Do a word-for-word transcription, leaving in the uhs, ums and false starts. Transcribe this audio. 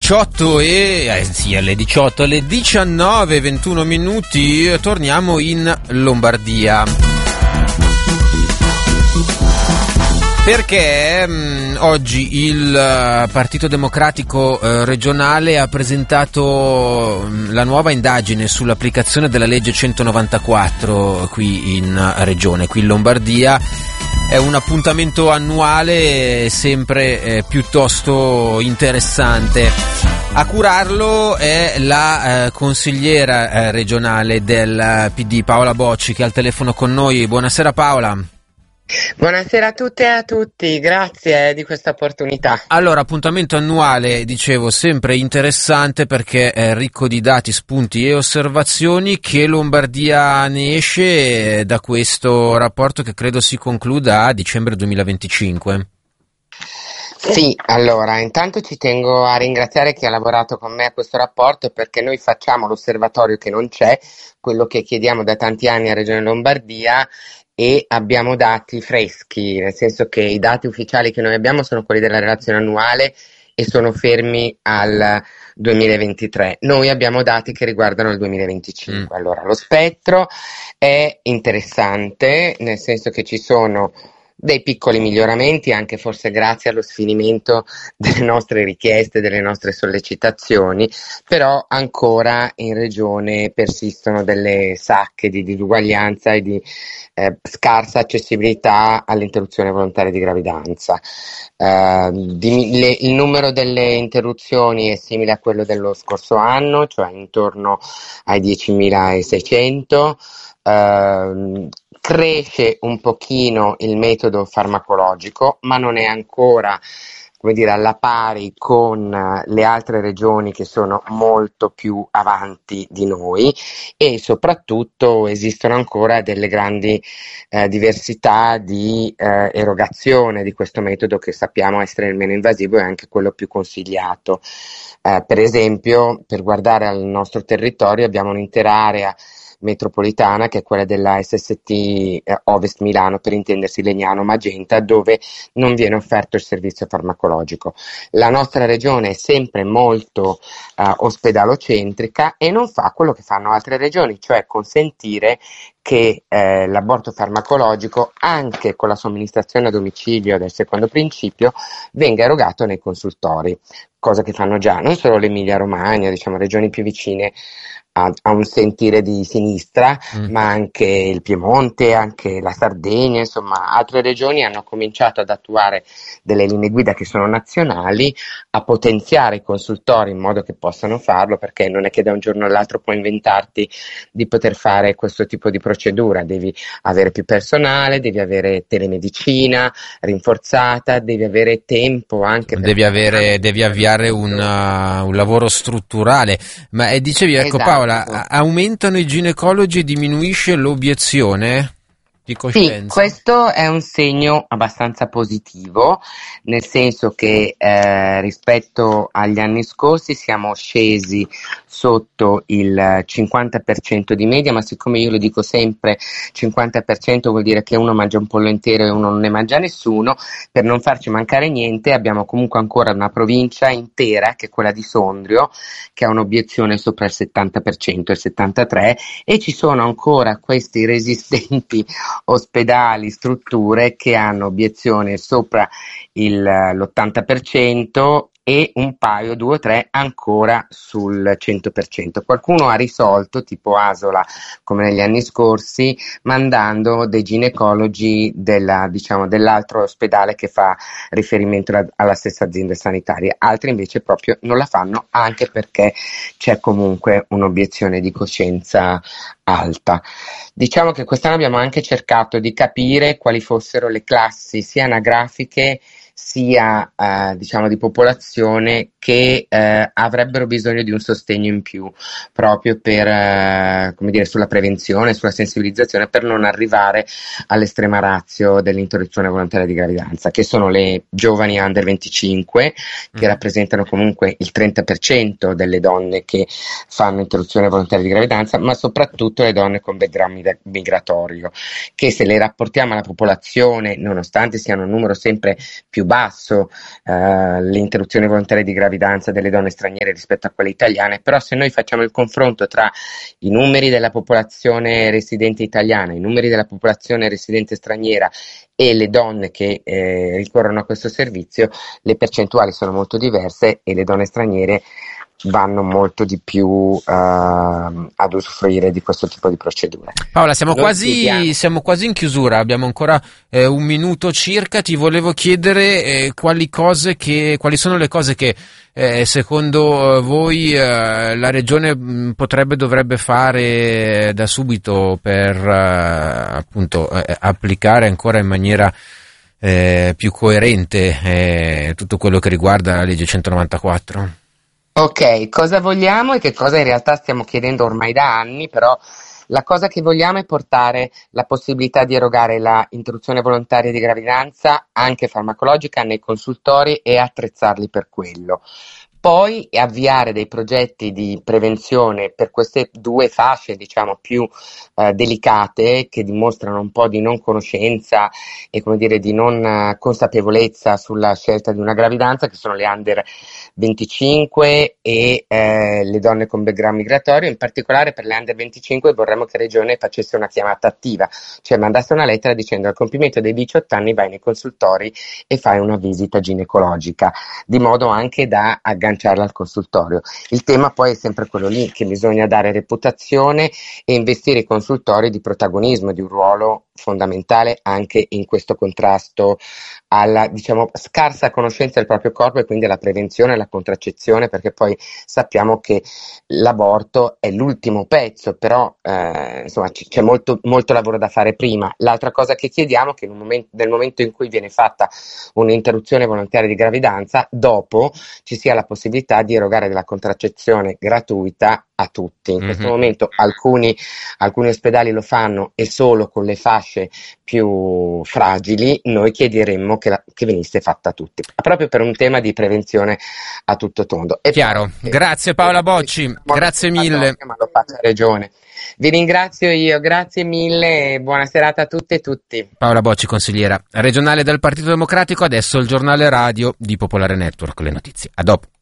diciotto e eh, sì, alle diciotto, alle diciannove e ventuno minuti torniamo in Lombardia. Perché mh, oggi il uh, Partito Democratico uh, regionale ha presentato mh, la nuova indagine sull'applicazione della legge centonovantaquattro qui in uh, regione, qui in Lombardia. È un appuntamento annuale sempre eh, piuttosto interessante. A curarlo è la eh, consigliera eh, regionale del P D, Paola Bocci, che è al telefono con noi. Buonasera Paola. Buonasera a tutte e a tutti, grazie di questa opportunità. Allora, appuntamento annuale, dicevo, sempre interessante perché è ricco di dati, spunti e osservazioni. Che Lombardia ne esce da questo rapporto che credo si concluda a dicembre duemilaventicinque? Sì, allora, intanto ci tengo a ringraziare chi ha lavorato con me a questo rapporto, perché noi facciamo l'osservatorio che non c'è, quello che chiediamo da tanti anni a Regione Lombardia, e abbiamo dati freschi, nel senso che i dati ufficiali che noi abbiamo sono quelli della relazione annuale e sono fermi al duemilaventitré. Noi abbiamo dati che riguardano il duemilaventicinque. Mm. Allora, lo spettro è interessante, nel senso che ci sono dei piccoli miglioramenti, anche forse grazie allo sfinimento delle nostre richieste, delle nostre sollecitazioni, però ancora in regione persistono delle sacche di disuguaglianza e di eh, scarsa accessibilità all'interruzione volontaria di gravidanza. Uh, di, le, il numero delle interruzioni è simile a quello dello scorso anno, cioè intorno ai diecimilaseicento. Uh, cresce un pochino il metodo farmacologico, ma non è ancora, come dire, alla pari con le altre regioni che sono molto più avanti di noi, e soprattutto esistono ancora delle grandi eh, diversità di eh, erogazione di questo metodo, che sappiamo essere il meno invasivo e anche quello più consigliato. Eh, per esempio, per guardare al nostro territorio abbiamo un'intera area metropolitana che è quella della S S T eh, Ovest Milano, per intendersi Legnano Magenta, dove non viene offerto il servizio farmacologico. La nostra regione è sempre molto eh, ospedalocentrica e non fa quello che fanno altre regioni, cioè consentire che eh, l'aborto farmacologico, anche con la somministrazione a domicilio del secondo principio, venga erogato nei consultori, cosa che fanno già non solo l'Emilia Romagna, diciamo regioni più vicine a, a un sentire di sinistra, mm. ma anche il Piemonte, anche la Sardegna, insomma altre regioni hanno cominciato ad attuare delle linee guida che sono nazionali, a potenziare i consultori in modo che possano farlo, perché non è che da un giorno all'altro puoi inventarti di poter fare questo tipo di procedura, devi avere più personale, devi avere telemedicina rinforzata, devi avere tempo anche per devi avere devi avviare un, uh, un lavoro strutturale. Ma eh, dicevi, ecco, esatto. Paola, aumentano i ginecologi e diminuisce l'obiezione di coscienza? Sì, questo è un segno abbastanza positivo, nel senso che eh, rispetto agli anni scorsi siamo scesi sotto il cinquanta per cento di media, ma siccome io lo dico sempre, cinquanta per cento vuol dire che uno mangia un pollo intero e uno non ne mangia nessuno, per non farci mancare niente abbiamo comunque ancora una provincia intera, che è quella di Sondrio, che ha un'obiezione sopra il settanta per cento, il settantatré per cento, e ci sono ancora questi resistenti ospedali, strutture che hanno obiezione sopra il, l'ottanta per cento e un paio, due o tre ancora sul cento per cento. Qualcuno ha risolto, tipo Asola, come negli anni scorsi, mandando dei ginecologi della, diciamo, dell'altro ospedale che fa riferimento alla, alla stessa azienda sanitaria. Altri invece proprio non la fanno, anche perché c'è comunque un'obiezione di coscienza alta. Diciamo che quest'anno abbiamo anche cercato di capire quali fossero le classi sia anagrafiche sia eh, diciamo di popolazione che eh, avrebbero bisogno di un sostegno in più, proprio per eh, come dire, sulla prevenzione, sulla sensibilizzazione, per non arrivare all'estrema ratio dell'interruzione volontaria di gravidanza, che sono le giovani under venticinque, che mm. rappresentano comunque il trenta per cento delle donne che fanno interruzione volontaria di gravidanza, ma soprattutto le donne con background migratorio, che se le rapportiamo alla popolazione, nonostante siano un numero sempre più basso eh, l'interruzione volontaria di gravidanza delle donne straniere rispetto a quelle italiane, però se noi facciamo il confronto tra i numeri della popolazione residente italiana, i numeri della popolazione residente straniera e le donne che eh, ricorrono a questo servizio, le percentuali sono molto diverse e le donne straniere vanno molto di più uh, ad usufruire di questo tipo di procedure. Paola, siamo quasi, chiediamo... siamo quasi in chiusura, abbiamo ancora eh, un minuto circa. Ti volevo chiedere eh, quali cose che, quali sono le cose che eh, secondo voi eh, la Regione mh, potrebbe, dovrebbe fare da subito per eh, appunto eh, applicare ancora in maniera eh, più coerente eh, tutto quello che riguarda la legge centonovantaquattro? Ok, cosa vogliamo e che cosa in realtà stiamo chiedendo ormai da anni, però la cosa che vogliamo è portare la possibilità di erogare la interruzione volontaria di gravidanza anche farmacologica nei consultori e attrezzarli per quello. Poi avviare dei progetti di prevenzione per queste due fasce, diciamo, più eh, delicate, che dimostrano un po' di non conoscenza e, come dire, di non eh, consapevolezza sulla scelta di una gravidanza, che sono le under venticinque e eh, le donne con background migratorio. In particolare per le under venticinque vorremmo che Regione facesse una chiamata attiva, cioè mandasse una lettera dicendo: al compimento dei diciotto anni vai nei consultori e fai una visita ginecologica, di modo anche da agganciare al consultorio. Il tema poi è sempre quello lì, che bisogna dare reputazione e investire i consultori di protagonismo, di un ruolo fondamentale anche in questo contrasto alla, diciamo, scarsa conoscenza del proprio corpo e quindi alla prevenzione e alla contraccezione, perché poi sappiamo che l'aborto è l'ultimo pezzo, però eh, insomma c- c'è molto, molto lavoro da fare prima. L'altra cosa che chiediamo è che in un momento, nel momento in cui viene fatta un'interruzione volontaria di gravidanza, dopo ci sia la possibilità di erogare della contraccezione gratuita a tutti. In questo Mm-hmm. momento alcuni, alcuni ospedali lo fanno e solo con le fasce più fragili. Noi chiederemmo che, la, che venisse fatta a tutti, proprio per un tema di prevenzione a tutto tondo. E Chiaro, poi, grazie Paola Bocci, grazie mille. Ma lo faccia Regione. Vi ringrazio io, grazie mille e buona serata a tutte e tutti. Paola Bocci, consigliera regionale del Partito Democratico, adesso il giornale radio di Popolare Network, le notizie. A dopo.